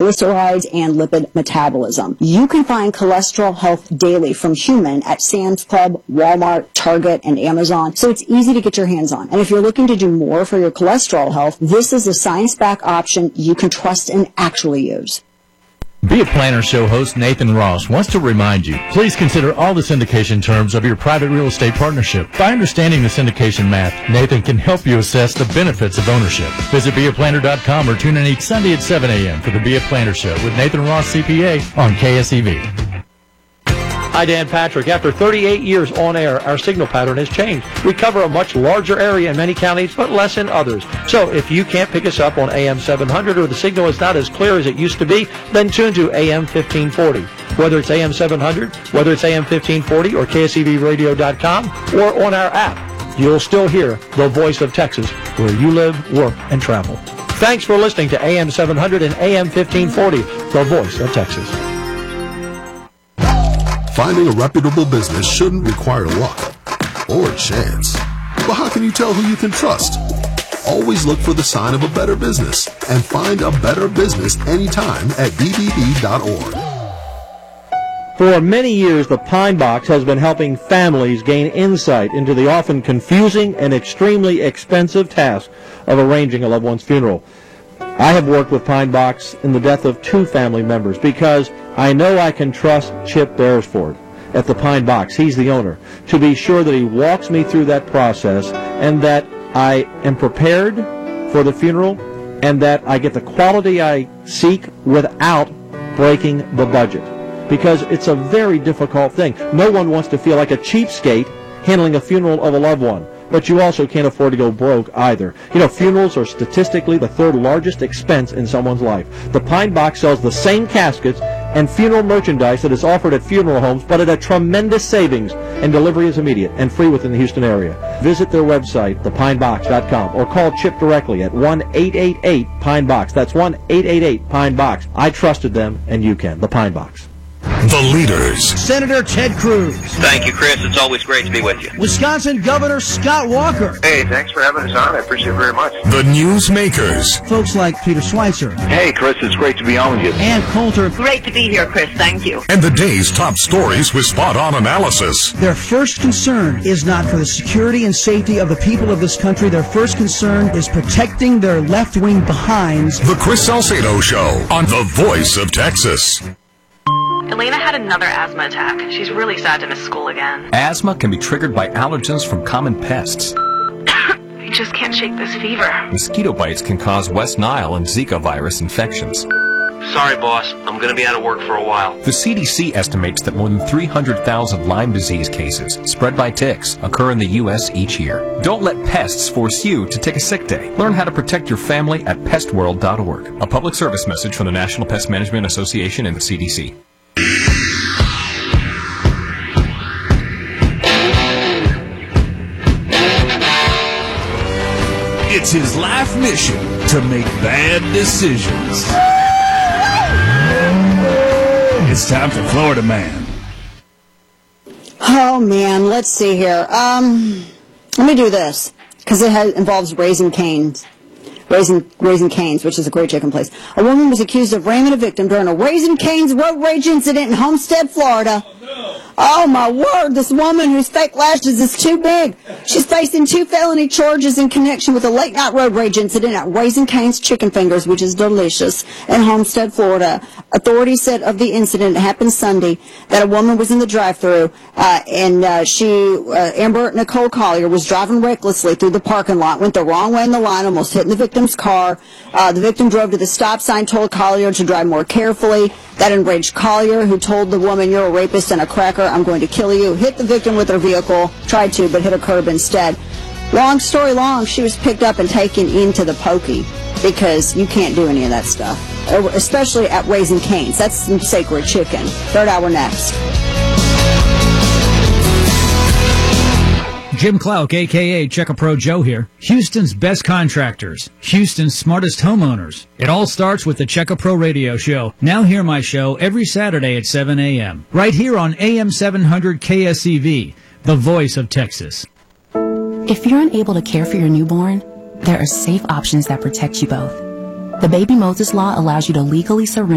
triglycerides, and lipid metabolism. You can find Cholesterol Health Daily from Human at Sam's Club, Walmart, Target, and Amazon, so it's easy to get your hands on. And if you're looking to do more for your cholesterol health, this is a science-backed option you can trust and actually use. Be a Planner Show host Nathan Ross wants to remind you, please consider all the syndication terms of your private real estate partnership. By understanding the syndication math, Nathan can help you assess the benefits of ownership. Visit beaplanner.com or tune in each Sunday at 7 a.m. for the Be a Planner Show with Nathan Ross, CPA, on KSEV. Hi, Dan Patrick. After 38 years on air, our signal pattern has changed. We cover a much larger area in many counties, but less in others. So if you can't pick us up on AM 700 or the signal is not as clear as it used to be, then tune to AM 1540. Whether it's AM 700, whether it's AM 1540 or KSEVradio.com or on our app, you'll still hear the voice of Texas where you live, work, and travel. Thanks for listening to AM 700 and AM 1540, the voice of Texas. Finding a reputable business shouldn't require luck or chance. But how can you tell who you can trust? Always look for the sign of a better business and find a better business anytime at bbb.org. For many years, the Pine Box has been helping families gain insight into the often confusing and extremely expensive task of arranging a loved one's funeral. I have worked with Pine Box in the death of 2 family members because I know I can trust Chip Beresford at the Pine Box, he's the owner, to be sure that he walks me through that process and that I am prepared for the funeral and that I get the quality I seek without breaking the budget. Because it's a very difficult thing. No one wants to feel like a cheapskate handling a funeral of a loved one. But you also can't afford to go broke either. You know, funerals are statistically the 3rd largest expense in someone's life. The Pine Box sells the same caskets and funeral merchandise that is offered at funeral homes, but at a tremendous savings, and delivery is immediate and free within the Houston area. Visit their website, thepinebox.com, or call Chip directly at 1-888-PINE-BOX. That's 1-888-PINE-BOX. I trusted them, and you can. The Pine Box. The leaders. Senator Ted Cruz. Thank you, Chris. It's always great to be with you. Wisconsin Governor Scott Walker. Hey, thanks for having us on. I appreciate it very much. The newsmakers. Folks like Peter Schweitzer. Hey, Chris, it's great to be on with you. Ann Coulter. Great to be here, Chris. Thank you. And the day's top stories with spot-on analysis. Their first concern is not for the security and safety of the people of this country. Their first concern is protecting their left-wing behinds. The Chris Salcedo Show on The Voice of Texas. Elena had another asthma attack. She's really sad to miss school again. Asthma can be triggered by allergens from common pests. I just can't shake this fever. Mosquito bites can cause West Nile and Zika virus infections. Sorry, boss. I'm going to be out of work for a while. The CDC estimates that more than 300,000 Lyme disease cases spread by ticks occur in the U.S. each year. Don't let pests force you to take a sick day. Learn how to protect your family at pestworld.org. A public service message from the National Pest Management Association and the CDC. It's his life mission to make bad decisions. It's time for Florida Man. Oh, man, let's see here. Let me do this, because it involves Raising Cane's. Raising Cane's, which is a great chicken place. A woman was accused of ramming a victim during a Raising Cane's road rage incident in Homestead, Florida. Oh, my word, this woman whose fake lashes is too big. She's facing 2 felony charges in connection with a late-night road rage incident at Raising Cane's Chicken Fingers, which is delicious, in Homestead, Florida. Authorities said of the incident, it happened Sunday, that a woman was in the drive-thru, and Amber Nicole Collier, was driving recklessly through the parking lot, went the wrong way in the line, almost hitting the victim's car. The victim drove to the stop sign, told Collier to drive more carefully. That enraged Collier, who told the woman, "You're a rapist and a cracker, I'm going to kill you," hit the victim with her vehicle, tried to, but hit a curb instead. Long story long, she was picked up and taken into the pokey, because you can't do any of that stuff, especially at Raising Cane's. That's some sacred chicken. Third hour next. Jim Clark, a.k.a. Check-A-Pro Joe here. Houston's best contractors. Houston's smartest homeowners. It all starts with the Check-A-Pro radio show. Now hear my show every Saturday at 7 a.m. Right here on AM 700 KSEV, the voice of Texas. If you're unable to care for your newborn, there are safe options that protect you both. The Baby Moses Law allows you to legally surrender